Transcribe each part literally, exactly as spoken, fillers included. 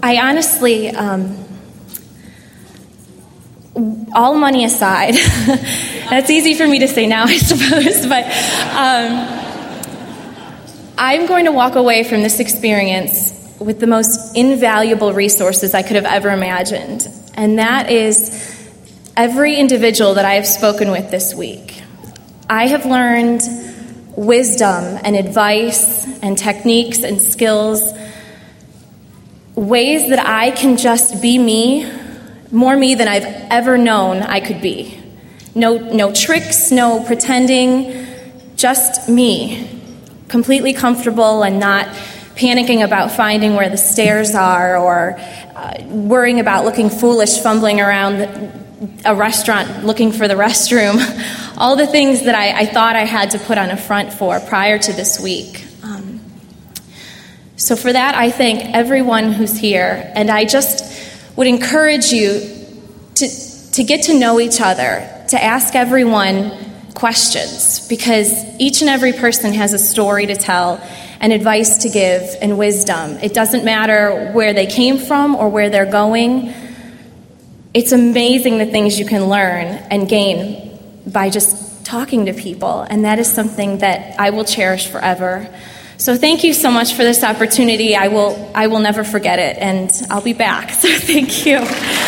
I honestly, um, all money aside, that's easy for me to say now, I suppose, but um, I'm going to walk away from this experience with the most invaluable resources I could have ever imagined, and that is every individual that I have spoken with this week. I have learned wisdom and advice and techniques and skills, ways that I can just be me, more me than I've ever known I could be. No, no tricks, no pretending, just me, completely comfortable and not panicking about finding where the stairs are or uh, worrying about looking foolish, fumbling around a restaurant looking for the restroom. All the things that I, I thought I had to put on a front for prior to this week. Um, so for that, I thank everyone who's here, and I just would encourage you to, to get to know each other, to ask everyone questions, because each and every person has a story to tell and advice to give and wisdom. It doesn't matter where they came from or where they're going. It's amazing the things you can learn and gain by just talking to people, and that is something that I will cherish forever. So thank you so much for this opportunity. I will I will never forget it, and I'll be back. So thank you.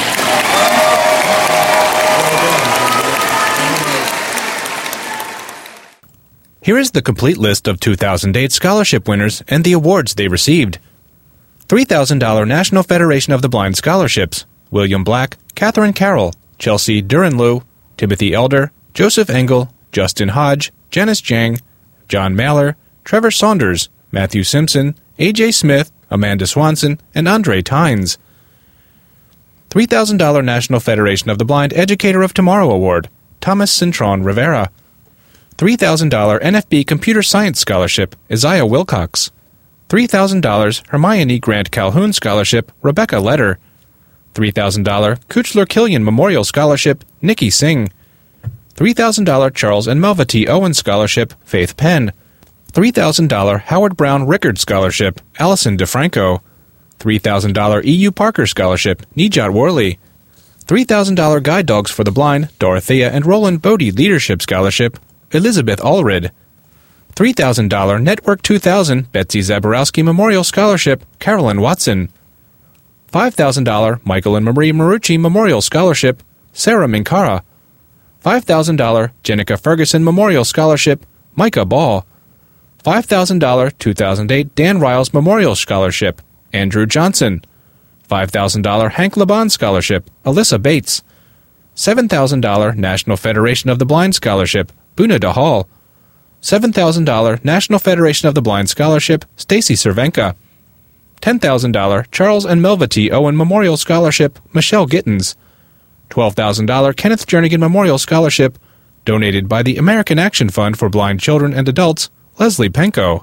Here is the complete list of two thousand eight scholarship winners and the awards they received. three thousand dollars National Federation of the Blind Scholarships: William Black, Catherine Carroll, Chelsea Durenlew, Timothy Elder, Joseph Engel, Justin Hodge, Janice Jang, John Maller, Trevor Saunders, Matthew Simpson, A J Smith, Amanda Swanson, and Andre Tynes. three thousand dollars National Federation of the Blind Educator of Tomorrow Award: Thomas Cintron Rivera. three thousand dollars N F B Computer Science Scholarship: Isaiah Wilcox. three thousand dollars Hermione Grant Calhoun Scholarship: Rebecca Letter. three thousand dollars Kuchler-Killian Memorial Scholarship: Nikki Singh. three thousand dollars Charles and Melva T. Owen Scholarship: Faith Penn. three thousand dollars Howard Brown Rickard Scholarship: Allison DeFranco. three thousand dollars E U Parker Scholarship: Nijat Worley. three thousand dollars Guide Dogs for the Blind, Dorothea and Roland Bodie Leadership Scholarship: Elizabeth Allred. three thousand dollars Network two thousand Betsy Zaborowski Memorial Scholarship: Carolyn Watson. five thousand dollars Michael and Marie Marucci Memorial Scholarship: Sarah Minkara. five thousand dollars Jenica Ferguson Memorial Scholarship: Micah Ball. five thousand dollars two thousand eight Dan Riles Memorial Scholarship: Andrew Johnson. five thousand dollars Hank Laban Scholarship: Alyssa Bates. seven thousand dollars National Federation of the Blind Scholarship: Buna DeHall. seven thousand dollars National Federation of the Blind Scholarship: Stacy Cervenka. ten thousand dollars Charles and Melva T. Owen Memorial Scholarship: Michelle Gittins. twelve thousand dollars Kenneth Jernigan Memorial Scholarship, donated by the American Action Fund for Blind Children and Adults, Leslie Penko.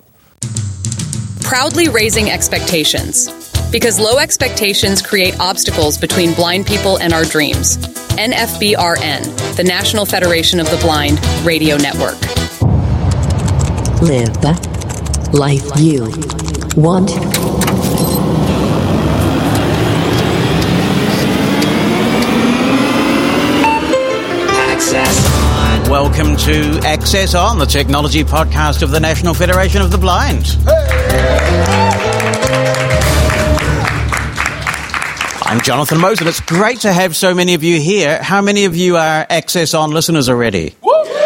Proudly raising expectations. Because low expectations create obstacles between blind people and our dreams. N F B R N, the National Federation of the Blind Radio Network. Live the life you want. Access On. Welcome to Access On, the technology podcast of the National Federation of the Blind. Hey. I'm Jonathan Mosen. It's great to have so many of you here. How many of you are Access On listeners already?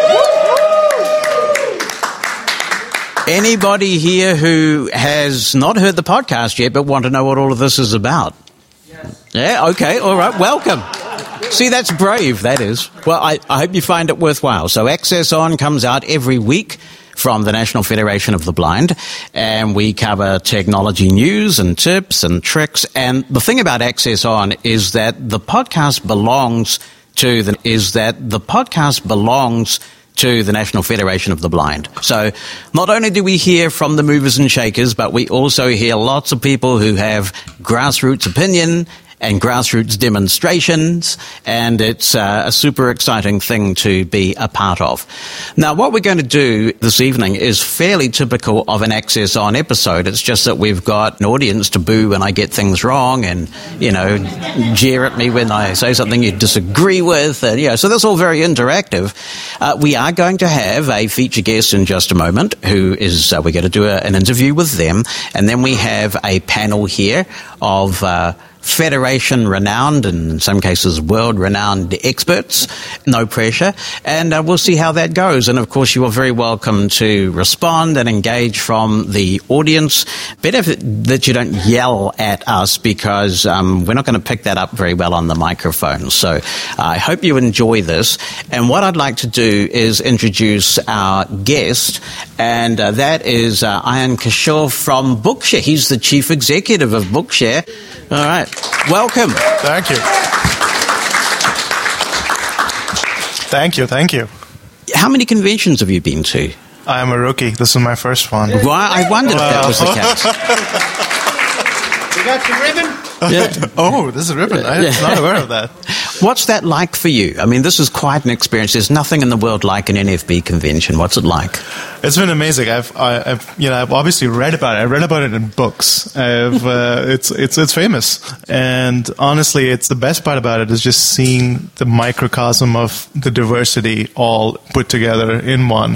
Anybody here who has not heard the podcast yet but want to know what all of this is about? Yes. Yeah, okay, all right, welcome. See, that's brave, that is. Well, I, I hope you find it worthwhile. So Access On comes out every week from the National Federation of the Blind, and we cover technology news and tips and tricks. And the thing about Access On is that the podcast belongs to the is that the podcast belongs to the National Federation of the Blind. So not only do we hear from the movers and shakers, but we also hear lots of people who have grassroots opinion and grassroots demonstrations, and it's uh, a super exciting thing to be a part of. Now, what we're going to do this evening is fairly typical of an Access On episode. It's just that we've got an audience to boo when I get things wrong and, you know, jeer at me when I say something you disagree with. And, you know, so that's all very interactive. Uh, we are going to have a feature guest in just a moment who is, uh, we're going to do a, an interview with them, and then we have a panel here of uh, Federation-renowned, and in some cases world-renowned experts. No pressure. And uh, we'll see how that goes. And, of course, you are very welcome to respond and engage from the audience. Better that you don't yell at us, because um, we're not going to pick that up very well on the microphone. So uh, I hope you enjoy this. And what I'd like to do is introduce our guest, and uh, that is uh, Ian Cashel from Bookshare. He's the chief executive of Bookshare. All right. Welcome. Thank you. Thank you, thank you. How many conventions have you been to? I am a rookie. This is my first one. Why? I wondered if that was the case. You got your ribbon? Yeah. Oh, this is a ribbon. I was not aware of that. What's that like for you? I mean, this is quite an experience. There's nothing in the world like an N F B convention. What's it like? It's been amazing. I've, I, I've, you know, I've obviously read about it. I read about it in books. I've, uh, it's, it's, it's famous. And honestly, it's the best part about it is just seeing the microcosm of the diversity all put together in one.